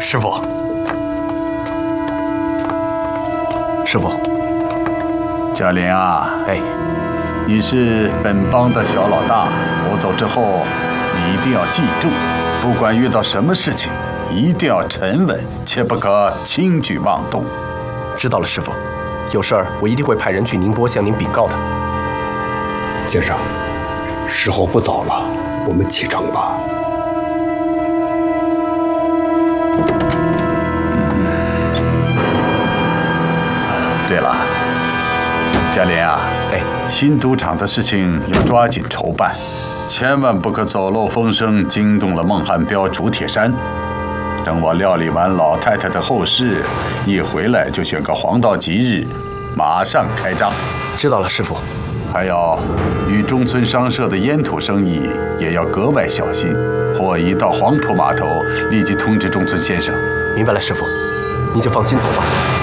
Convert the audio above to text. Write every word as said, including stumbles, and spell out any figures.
师傅，师傅， 嘉玲啊， 哎， 你是本帮的小老大，我走之后，你一定要记住，不管遇到什么事情，一定要沉稳，切不可轻举妄动。 知道了，师傅，有事儿我一定会派人去宁波向您禀告的。 先生，时候不早了，我们启程吧。 对了，嘉玲啊， 哎， 新赌场的事情要抓紧筹办，千万不可走漏风声，惊动了孟汉彪、竹铁山。等我料理完老太太的后事，一回来就选个黄道吉日，马上开张。 知道了，师傅。 还要与中村商社的烟土生意也要格外小心，货一到黄埔码头，立即通知中村先生。 明白了，师傅，你就放心走吧。